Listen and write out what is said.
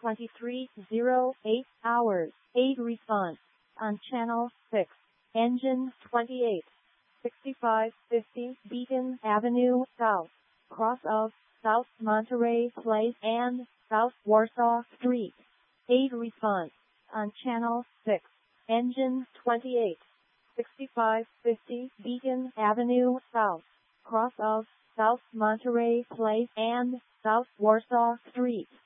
23:08 hours. 8 response on channel 6. Engine 28. 6550 Beacon Avenue South. Cross of South Monterey Place and South Warsaw Street. 8 response on channel 6. Engine 28. 6550 Beacon Avenue South. Cross of South Monterey Place and South Warsaw Street.